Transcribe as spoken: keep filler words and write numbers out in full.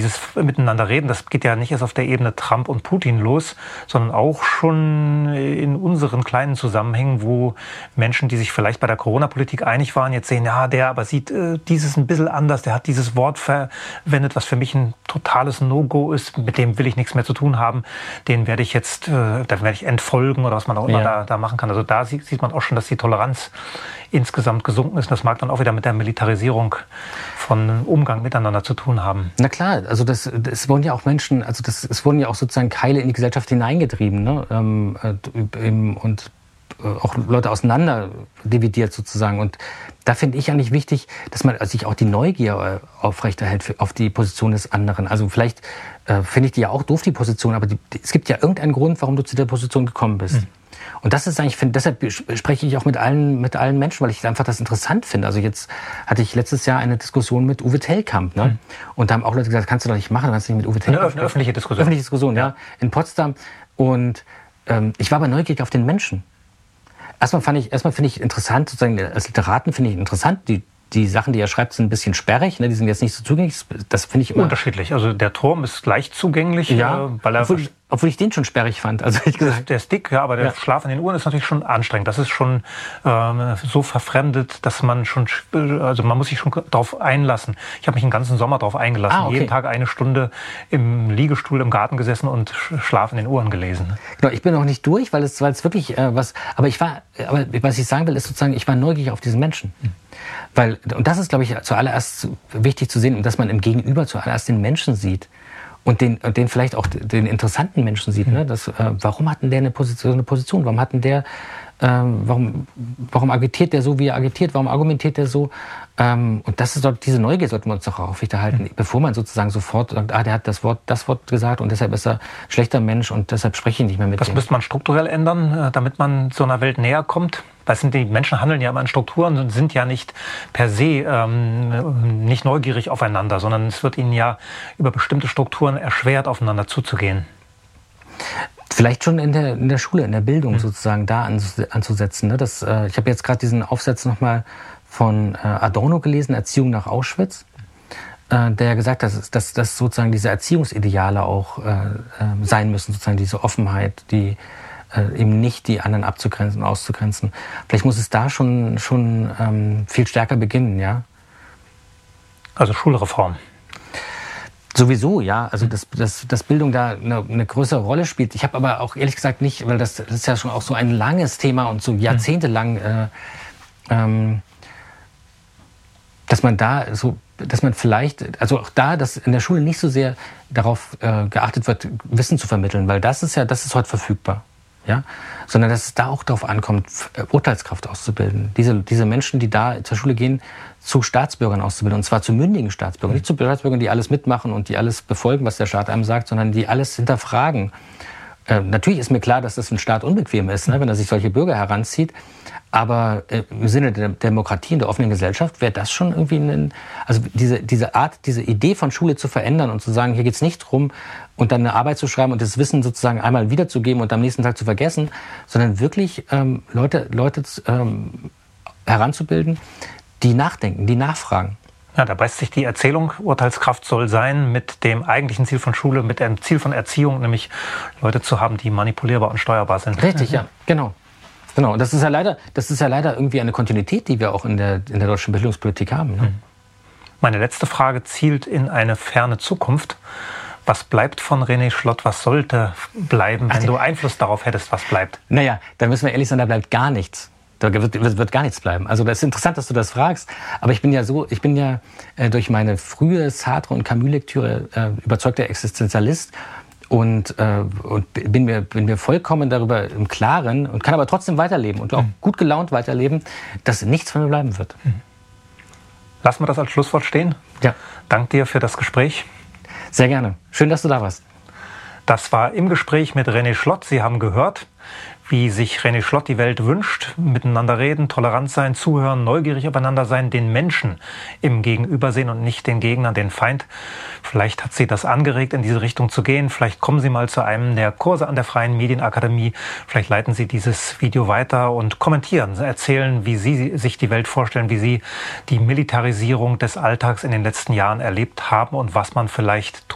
dieses Miteinander reden, das geht ja nicht erst auf der Ebene Trump und Putin los, sondern auch schon in unseren kleinen Zusammenhängen, wo Menschen, die sich vielleicht bei der Corona-Politik einig waren, jetzt sehen, ja, der aber sieht äh, dieses ein bisschen anders, der hat dieses Wort verwendet, was für mich ein totales No-Go ist, mit dem will ich nichts mehr zu tun haben, den werde ich jetzt, äh, da werde ich entfolgen oder was man auch immer ja. da, da machen kann. Also da sieht, sieht man auch schon, dass die Toleranz insgesamt gesunken ist. Das mag dann auch wieder mit der Militarisierung von Umgang miteinander zu tun haben. Na klar, also das, das wurden ja auch Menschen, also das, es wurden ja auch sozusagen Keile in die Gesellschaft hineingetrieben, ne? Ähm, äh, und auch Leute auseinander dividiert sozusagen. Und da finde ich eigentlich wichtig, dass man sich auch die Neugier aufrechterhält für, auf die Position des anderen. Also vielleicht äh, finde ich die ja auch doof, die Position, aber die, die, es gibt ja irgendeinen Grund, warum du zu der Position gekommen bist. Mhm. Und das ist eigentlich, find, deshalb spreche ich auch mit allen, mit allen Menschen, weil ich einfach das interessant finde. Also jetzt hatte ich letztes Jahr eine Diskussion mit Uwe Tellkamp, ne? Mhm. Und da haben auch Leute gesagt, kannst du doch nicht machen, kannst du nicht mit Uwe Tellkamp. Eine öffentliche Diskussion. Öffentliche Diskussion, ja, ja in Potsdam. Und ähm, ich war aber neugierig auf den Menschen. Erstmal fand ich, erstmal finde ich interessant, sozusagen als Literaten finde ich interessant, die Die Sachen, die er schreibt, sind ein bisschen sperrig, ne? Die sind jetzt nicht so zugänglich. Das finde ich immer unterschiedlich. Also der Turm ist leicht zugänglich, ja, äh, weil er obwohl, obwohl ich den schon sperrig fand. Also ich gesagt, der ist dick, ja, aber der ja. Schlaf in den Uhren ist natürlich schon anstrengend. Das ist schon äh, so verfremdet, dass man schon, also man muss sich schon darauf einlassen. Ich habe mich einen ganzen Sommer darauf eingelassen, ah, okay. jeden Tag eine Stunde im Liegestuhl im Garten gesessen und Schlaf in den Uhren gelesen. Genau, ich bin noch nicht durch, weil es, weil es wirklich äh, was. Aber ich war, aber was ich sagen will, ist sozusagen, ich war neugierig auf diesen Menschen. Hm. Weil, und das ist, glaube ich, zuallererst wichtig zu sehen, dass man im Gegenüber zuallererst den Menschen sieht und den, und den vielleicht auch den interessanten Menschen sieht. Ne? Das, äh, warum hat denn der eine Position, eine Position? Warum hat denn der, ähm, warum, warum agitiert der so, wie er agitiert? Warum argumentiert der so? Ähm, und das ist doch, diese Neugier sollten wir uns doch aufrechterhalten, mhm. bevor man sozusagen sofort sagt, ah, der hat das Wort, das Wort gesagt und deshalb ist er ein schlechter Mensch und deshalb spreche ich nicht mehr mit ihm. Das müsste man strukturell ändern, damit man so einer Welt näher kommt. Weil sind die Menschen handeln ja immer in Strukturen und sind ja nicht per se ähm, nicht neugierig aufeinander, sondern es wird ihnen ja über bestimmte Strukturen erschwert, aufeinander zuzugehen. Vielleicht schon in der, in der Schule, in der Bildung mhm. sozusagen da anzusetzen. Ne? Das, äh, ich habe jetzt gerade diesen Aufsatz nochmal von äh, Adorno gelesen, Erziehung nach Auschwitz, äh, der gesagt hat, dass, dass, dass sozusagen diese Erziehungsideale auch äh, äh, sein müssen, sozusagen diese Offenheit, die äh, eben nicht die anderen abzugrenzen, auszugrenzen. Vielleicht muss es da schon, schon ähm, viel stärker beginnen, ja? Also Schulreform. Sowieso, ja. Also dass, dass, dass Bildung da eine, eine größere Rolle spielt. Ich habe aber auch ehrlich gesagt nicht, weil das, das ist ja schon auch so ein langes Thema und so jahrzehntelang, äh, ähm, dass man da so, dass man vielleicht, also auch da, dass in der Schule nicht so sehr darauf äh, geachtet wird, Wissen zu vermitteln, weil das ist ja, das ist heute verfügbar. Ja, sondern dass es da auch darauf ankommt, Urteilskraft auszubilden. Diese, diese Menschen, die da zur Schule gehen, zu Staatsbürgern auszubilden. Und zwar zu mündigen Staatsbürgern. Mhm. Nicht zu Staatsbürgern, die alles mitmachen und die alles befolgen, was der Staat einem sagt, sondern die alles hinterfragen. Äh, natürlich ist mir klar, dass das für den Staat unbequem ist, ne, wenn er sich solche Bürger heranzieht. Aber äh, im Sinne der Demokratie und der offenen Gesellschaft wäre das schon irgendwie ein, also diese, diese Art, diese Idee von Schule zu verändern und zu sagen, hier geht es nicht darum, und dann eine Arbeit zu schreiben und das Wissen sozusagen einmal wiederzugeben und am nächsten Tag zu vergessen, sondern wirklich ähm, Leute, Leute ähm, heranzubilden, die nachdenken, die nachfragen. Ja, da beißt sich die Erzählung, Urteilskraft soll sein, mit dem eigentlichen Ziel von Schule, mit dem Ziel von Erziehung, nämlich Leute zu haben, die manipulierbar und steuerbar sind. Richtig, ja, genau. Genau, das ist ja leider, das ist ja leider irgendwie eine Kontinuität, die wir auch in der, in der deutschen Bildungspolitik haben. Ne? Meine letzte Frage zielt in eine ferne Zukunft. Was bleibt von René Schlott? Was sollte bleiben, wenn Ach, du Einfluss darauf hättest, was bleibt? Naja, da müssen wir ehrlich sein, da bleibt gar nichts. Da wird, wird, wird gar nichts bleiben. Also das ist interessant, dass du das fragst. Aber ich bin ja so, ich bin ja äh, durch meine frühe Sartre- und Camus-Lektüre äh, überzeugter Existenzialist. Und, äh, und bin, mir, bin mir vollkommen darüber im Klaren und kann aber trotzdem weiterleben und auch mhm. gut gelaunt weiterleben, dass nichts von mir bleiben wird. Mhm. Lassen wir das als Schlusswort stehen. Ja. Dank dir für das Gespräch. Sehr gerne. Schön, dass du da warst. Das war im Gespräch mit René Schlott. Sie haben gehört, wie sich René Schlott die Welt wünscht. Miteinander reden, tolerant sein, zuhören, neugierig aufeinander sein, den Menschen im Gegenüber sehen und nicht den Gegner, den Feind. Vielleicht hat Sie das angeregt, in diese Richtung zu gehen. Vielleicht kommen Sie mal zu einem der Kurse an der Freien Medienakademie. Vielleicht leiten Sie dieses Video weiter und kommentieren, erzählen, wie Sie sich die Welt vorstellen, wie Sie die Militarisierung des Alltags in den letzten Jahren erlebt haben und was man vielleicht tut.